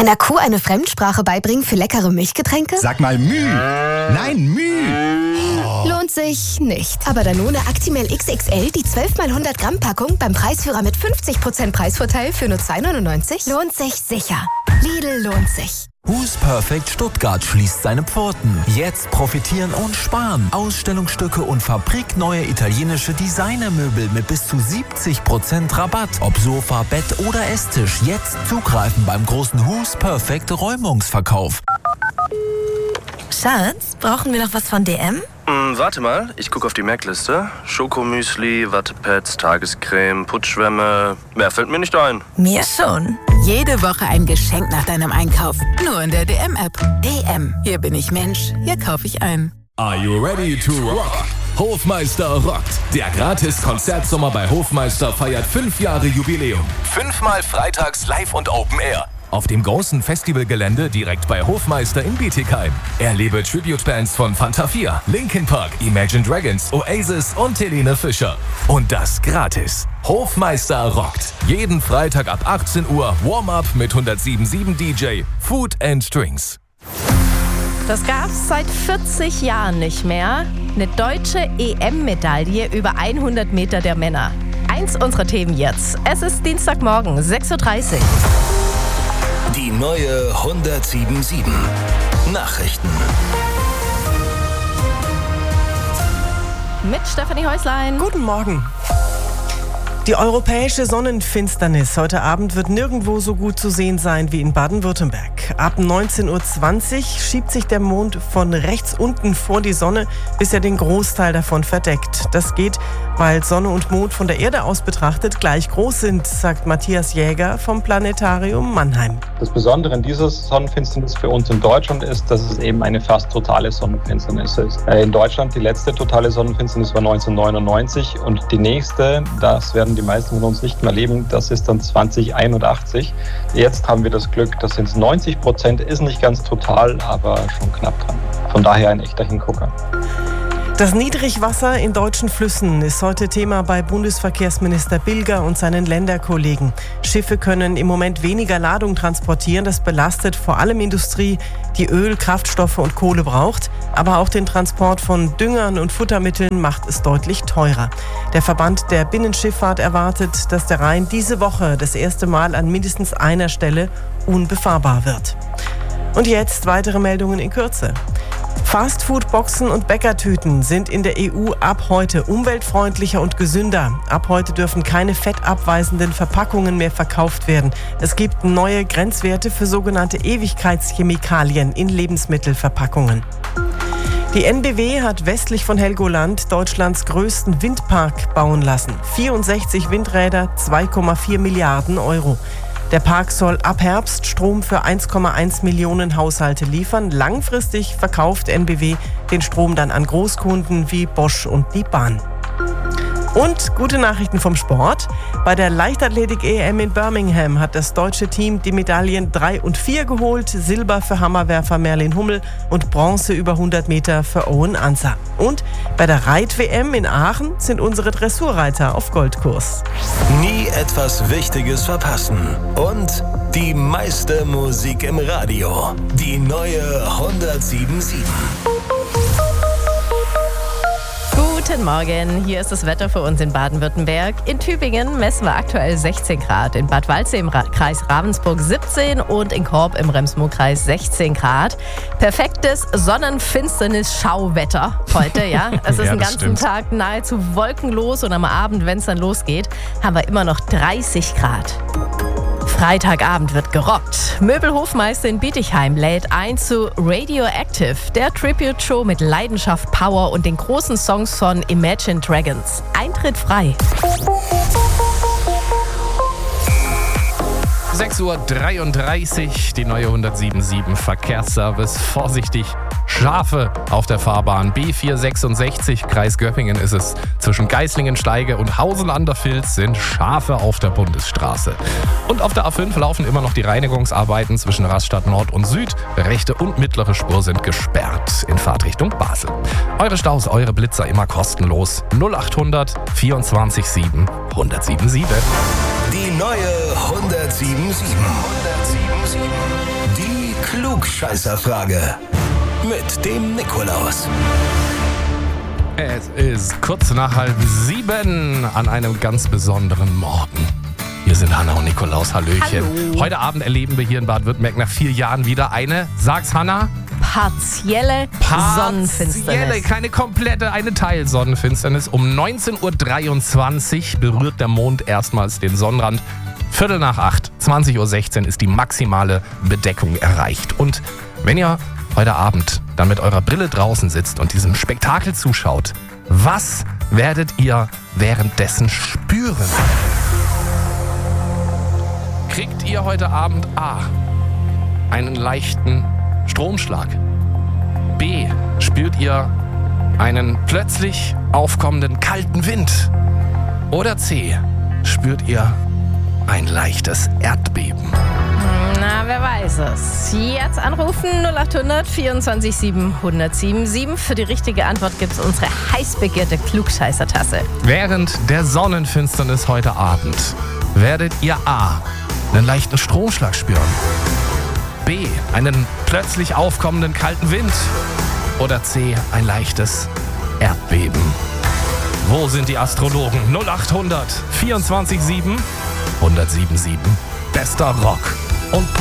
Einer Kuh eine Fremdsprache beibringen für leckere Milchgetränke? Sag mal Müh. Nein, Müh. Lohnt sich nicht. Aber Danone Actimel XXL, die 12x100 Gramm Packung beim Preisführer mit 50% Preisvorteil für nur 2,99 lohnt sich sicher. Lidl lohnt sich. Who's Perfect Stuttgart schließt seine Pforten. Jetzt profitieren und sparen. Ausstellungsstücke und fabrikneue italienische Designermöbel mit bis zu 70% Rabatt. Ob Sofa, Bett oder Esstisch. Jetzt zugreifen beim großen Who's Perfect Räumungsverkauf. Schatz, brauchen wir noch was von DM? Warte mal, ich gucke auf die Merkliste. Schokomüsli, Wattepads, Tagescreme, Putzschwämme. Mehr fällt mir nicht ein. Mir schon. Jede Woche ein Geschenk nach deinem Einkauf. Nur in der DM-App. DM. Hier bin ich Mensch. Hier kaufe ich ein. Are you ready to rock? Hofmeister rockt. Der Gratis-Konzertsommer bei Hofmeister feiert 5 Jahre Jubiläum. 5-mal freitags live und Open Air. Auf dem großen Festivalgelände direkt bei Hofmeister in Bietigheim. Erlebe Tribute-Bands von Fanta 4, Linkin Park, Imagine Dragons, Oasis und Helene Fischer. Und das gratis. Hofmeister rockt. Jeden Freitag ab 18 Uhr Warm-Up mit 107.7 DJ, Food and Drinks. Das gab's seit 40 Jahren nicht mehr. Eine deutsche EM-Medaille über 100 Meter der Männer. Eins unserer Themen jetzt. Es ist Dienstagmorgen, 6.30 Uhr. Die neue 107.7 Nachrichten. Mit Stefanie Häuslein. Guten Morgen. Die europäische Sonnenfinsternis heute Abend wird nirgendwo so gut zu sehen sein wie in Baden-Württemberg. Ab 19.20 Uhr schiebt sich der Mond von rechts unten vor die Sonne, bis er den Großteil davon verdeckt. Das geht, weil Sonne und Mond von der Erde aus betrachtet gleich groß sind, sagt Matthias Jäger vom Planetarium Mannheim. Das Besondere an dieser Sonnenfinsternis für uns in Deutschland ist, dass es eben eine fast totale Sonnenfinsternis ist. In Deutschland die letzte totale Sonnenfinsternis war 1999 und die nächste, das werden die meisten von uns nicht mehr erleben, das ist dann 2081. Jetzt haben wir das Glück, das sind 90%, ist nicht ganz total, aber schon knapp dran. Von daher ein echter Hingucker. Das Niedrigwasser in deutschen Flüssen ist heute Thema bei Bundesverkehrsminister Bilger und seinen Länderkollegen. Schiffe können im Moment weniger Ladung transportieren. Das belastet vor allem Industrie, die Öl, Kraftstoffe und Kohle braucht. Aber auch den Transport von Düngern und Futtermitteln macht es deutlich teurer. Der Verband der Binnenschifffahrt erwartet, dass der Rhein diese Woche das erste Mal an mindestens einer Stelle unbefahrbar wird. Und jetzt weitere Meldungen in Kürze. Fastfood-Boxen und Bäckertüten sind in der EU ab heute umweltfreundlicher und gesünder. Ab heute dürfen keine fettabweisenden Verpackungen mehr verkauft werden. Es gibt neue Grenzwerte für sogenannte Ewigkeitschemikalien in Lebensmittelverpackungen. Die NBW hat westlich von Helgoland Deutschlands größten Windpark bauen lassen. 64 Windräder, 2,4 Milliarden Euro. Der Park soll ab Herbst Strom für 1,1 Millionen Haushalte liefern. Langfristig verkauft NBW den Strom dann an Großkunden wie Bosch und die Bahn. Und gute Nachrichten vom Sport. Bei der Leichtathletik-EM in Birmingham hat das deutsche Team die Medaillen 3 und 4 geholt. Silber für Hammerwerfer Merlin Hummel und Bronze über 100 Meter für Owen Anser. Und bei der Reit-WM in Aachen sind unsere Dressurreiter auf Goldkurs. Nie etwas Wichtiges verpassen. Und die meiste Musik im Radio. Die neue 107.7. Guten Morgen, hier ist das Wetter für uns in Baden-Württemberg. In Tübingen messen wir aktuell 16 Grad, in Bad Waldsee im Kreis Ravensburg 17 und in Korb im Remsmoor-Kreis 16 Grad. Perfektes Sonnenfinsternis-Schauwetter heute, ja. Es ist den ganzen Tag nahezu wolkenlos und am Abend, wenn es dann losgeht, haben wir immer noch 30 Grad. Freitagabend wird gerockt. Möbelhofmeister in Bietigheim lädt ein zu Radioactive, der Tribute-Show mit Leidenschaft, Power und den großen Songs von Imagine Dragons. Eintritt frei. 6.33 Uhr, die neue 107.7 Verkehrsservice. Vorsichtig, Schafe auf der Fahrbahn. B466, Kreis Göppingen ist es. Zwischen Geislingen-Steige und Hausen an der Vils sind Schafe auf der Bundesstraße. Und auf der A5 laufen immer noch die Reinigungsarbeiten zwischen Rastatt Nord und Süd. Rechte und mittlere Spur sind gesperrt in Fahrtrichtung Basel. Eure Staus, eure Blitzer immer kostenlos. 0800 24 7 1077. Die neue 107.7. Klugscheißerfrage mit dem Nikolaus. Es ist kurz nach 6:30 an einem ganz besonderen Morgen. Hier sind Hanna und Nikolaus. Hallöchen. Hallo. Heute Abend erleben wir hier in Baden-Württemberg nach 4 Jahren wieder eine, sag's Hanna? Partielle Sonnenfinsternis. Keine komplette, eine Teilsonnenfinsternis. Um 19:23 Uhr berührt der Mond erstmals den Sonnenrand. 7:45, 20:16 Uhr ist die maximale Bedeckung erreicht. Und wenn ihr heute Abend dann mit eurer Brille draußen sitzt und diesem Spektakel zuschaut, was werdet ihr währenddessen spüren? Kriegt ihr heute Abend A, einen leichten Stromschlag? B, spürt ihr einen plötzlich aufkommenden kalten Wind? Oder C, spürt ihr ein leichtes Erdbeben? Na, wer weiß es. Jetzt anrufen 0800 24 7 1077. Für die richtige Antwort gibt es unsere heiß begehrte Klugscheißer-Tasse. Während der Sonnenfinsternis heute Abend werdet ihr A, einen leichten Stromschlag spüren, B, einen plötzlich aufkommenden kalten Wind oder C, ein leichtes Erdbeben. Wo sind die Astrologen? 0800 24 7 1077. Bester Rock und Pop